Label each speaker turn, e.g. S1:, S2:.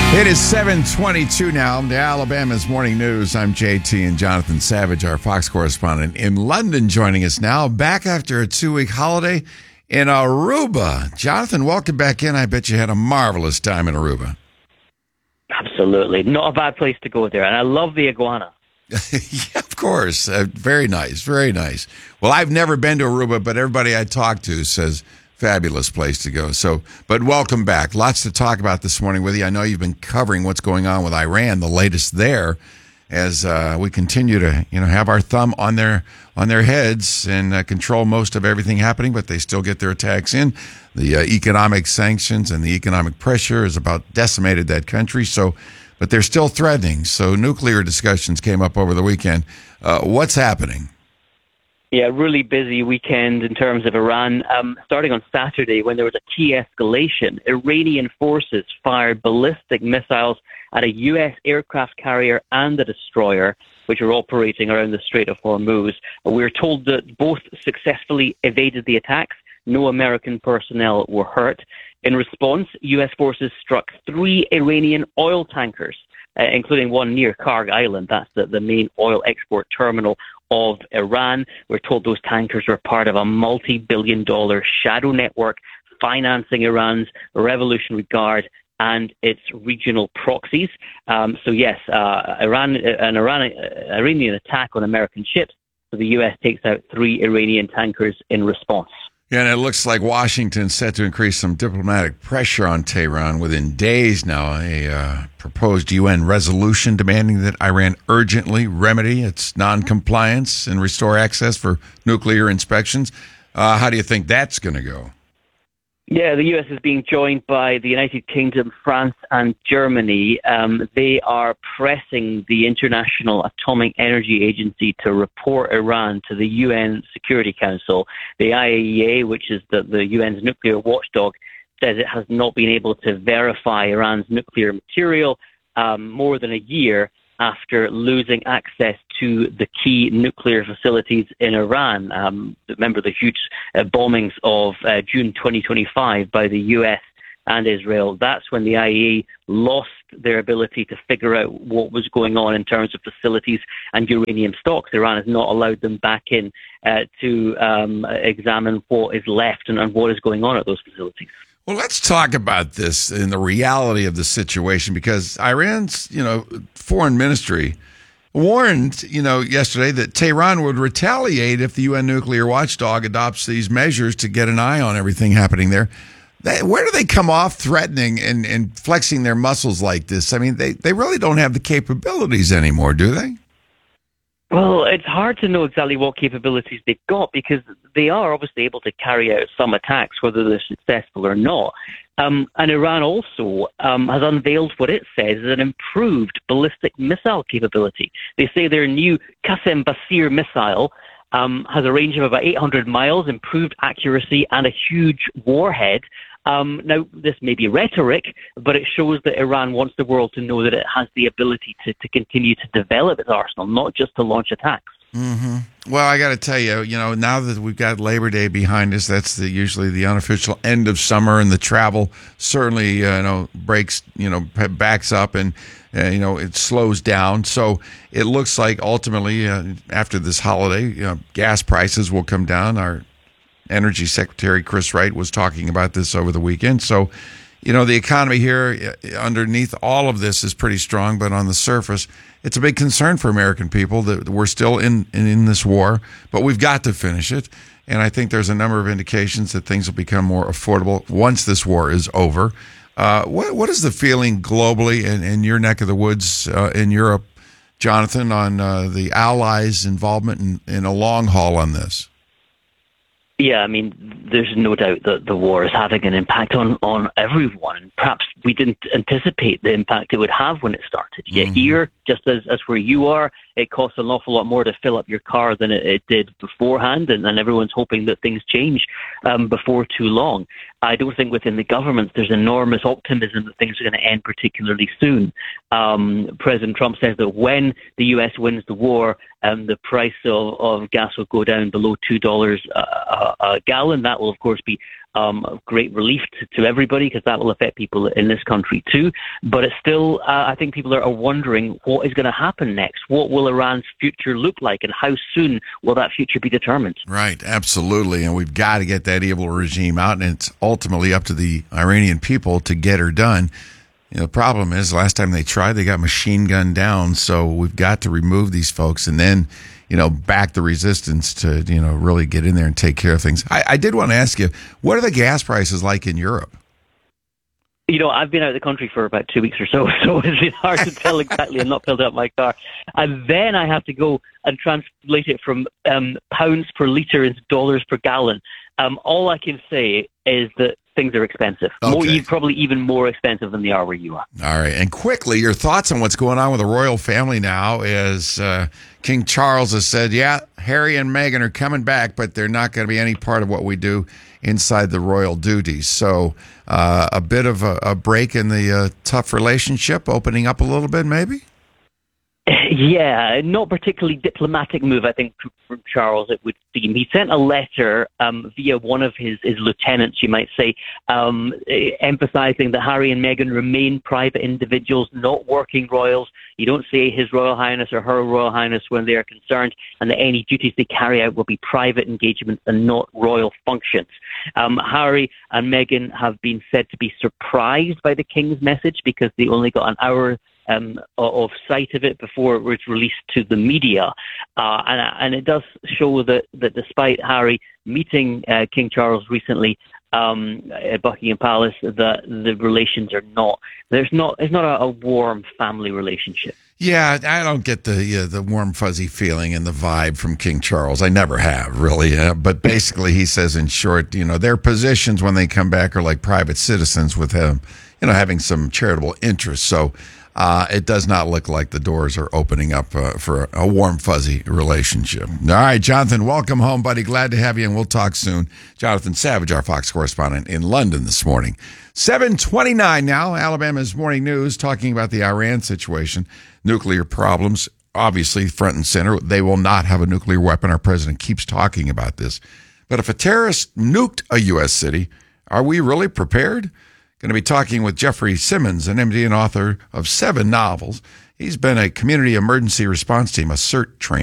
S1: It is 7:22 now. The Alabama's Morning News. I'm JT, and Jonathan Savage, our Fox correspondent in London, joining us now. Back after a 2-week holiday in Aruba. Jonathan, welcome back in. I bet you had a marvelous time in Aruba.
S2: Absolutely. Not a bad place to go there. And I love the iguana.
S1: Yeah, of course. Very nice. Very nice. Well, I've never been to Aruba, but everybody I talk to says fabulous place to go. So, but welcome back. Lots to talk about this morning with you. I know you've been covering what's going on with Iran, the latest there, as we continue to, have our thumb on their heads and control most of everything happening, but they still get their attacks in. The economic sanctions and the economic pressure has about decimated that country. So, but they're still threatening. So, nuclear discussions came up over the weekend. What's happening?
S2: Yeah, really busy weekend in terms of Iran. Starting on Saturday, when there was a key escalation, Iranian forces fired ballistic missiles at a U.S. aircraft carrier and a destroyer, which are operating around the Strait of Hormuz. We're told that both successfully evaded the attacks. No American personnel were hurt. In response, U.S. forces struck 3 Iranian oil tankers, including one near Karg Island. That's the main oil export terminal of Iran. We're told those tankers were part of a multi-billion-dollar shadow network financing Iran's Revolutionary Guard and its regional proxies. So yes, Iranian attack on American ships. So the U.S. takes out 3 Iranian tankers in response.
S1: Yeah, and it looks like Washington's set to increase some diplomatic pressure on Tehran within days now. A proposed UN resolution demanding that Iran urgently remedy its noncompliance and restore access for nuclear inspections. How do you think that's going to go?
S2: Yeah, the U.S. is being joined by the United Kingdom, France, and Germany. They are pressing the International Atomic Energy Agency to report Iran to the UN Security Council. The IAEA, which is the UN's nuclear watchdog, says it has not been able to verify Iran's nuclear material more than a year after losing access to the key nuclear facilities in Iran. Remember the huge bombings of June 2025 by the US and Israel. That's when the IAEA lost their ability to figure out what was going on in terms of facilities and uranium stocks. Iran has not allowed them back in to examine what is left and what is going on at those facilities.
S1: Well, let's talk about this and the reality of the situation, because Iran's, foreign ministry warned, yesterday that Tehran would retaliate if the UN nuclear watchdog adopts these measures to get an eye on everything happening there. Where do they come off threatening and flexing their muscles like this? I mean, they really don't have the capabilities anymore, do they?
S2: Well, it's hard to know exactly what capabilities they've got, because they are obviously able to carry out some attacks, whether they're successful or not. And Iran also has unveiled what it says is an improved ballistic missile capability. They say their new Qasem Basir missile has a range of about 800 miles, improved accuracy, and a huge warhead. Now, this may be rhetoric, but it shows that Iran wants the world to know that it has the ability to continue to develop its arsenal, not just to launch attacks.
S1: Mm-hmm. Well, I got to tell you, now that we've got Labor Day behind us, that's usually the unofficial end of summer, and the travel certainly, backs up and, it slows down. So it looks like ultimately, after this holiday, gas prices will come down. Our Energy Secretary Chris Wright was talking about this over the weekend. So, the economy here underneath all of this is pretty strong, but on the surface, it's a big concern for American people that we're still in this war, but we've got to finish it. And I think there's a number of indications that things will become more affordable once this war is over. What is the feeling globally in your neck of the woods in Europe, Jonathan, on the Allies' involvement in a long haul on this?
S2: Yeah, I mean, there's no doubt that the war is having an impact on everyone. Perhaps we didn't anticipate the impact it would have when it started. Yet here, just as where you are, it costs an awful lot more to fill up your car than it did beforehand, and everyone's hoping that things change before too long. I don't think within the government there's enormous optimism that things are going to end particularly soon. President Trump says that when the U.S. wins the war, the price of gas will go down below $2 a gallon. That will, of course, be great relief to everybody, because that will affect people in this country too. But it's still, I think people are wondering what is going to happen next. What will Iran's future look like, and how soon will that future be determined?
S1: Right, absolutely. And we've got to get that evil regime out, and it's ultimately up to the Iranian people to get her done. The problem is, last time they tried, they got machine gunned down. So we've got to remove these folks and then, back the resistance to, really get in there and take care of things. I did want to ask you, what are the gas prices like in Europe?
S2: I've been out of the country for about 2 weeks or so it's been hard to tell exactly. I'm not filled up my car. And then I have to go and translate it from pounds per litre into dollars per gallon. All I can say is that things are expensive.
S1: Okay.
S2: Probably even more expensive than they are where you are.
S1: All right. And quickly, your thoughts on what's going on with the royal family now is King Charles has said, yeah, Harry and Meghan are coming back, but they're not going to be any part of what we do inside the royal duties. So a bit of a break in the tough relationship, opening up a little bit maybe?
S2: Yeah, not particularly diplomatic move, I think, from Charles, it would seem. He sent a letter via one of his lieutenants, you might say, emphasizing that Harry and Meghan remain private individuals, not working royals. You don't say His Royal Highness or Her Royal Highness when they are concerned, and that any duties they carry out will be private engagements and not royal functions. Harry and Meghan have been said to be surprised by the King's message because they only got an hour of sight of it before it was released to the media. And it does show that despite Harry meeting King Charles recently at Buckingham Palace, that the relations are not, it's not a warm family relationship.
S1: Yeah, I don't get the warm, fuzzy feeling and the vibe from King Charles. I never have, really. But basically, he says, in short, their positions when they come back are like private citizens with him, having some charitable interests. So it does not look like the doors are opening up for a warm, fuzzy relationship. All right, Jonathan, welcome home, buddy. Glad to have you, and we'll talk soon. Jonathan Savage, our Fox correspondent in London this morning. 7:29 now, Alabama's Morning News, talking about the Iran situation, nuclear problems, obviously front and center. They will not have a nuclear weapon. Our president keeps talking about this. But if a terrorist nuked a U.S. city, are we really prepared? Going to be talking with Jeffrey Simmons, an MD and author of 7 novels. He's been a community emergency response team, a CERT trainer.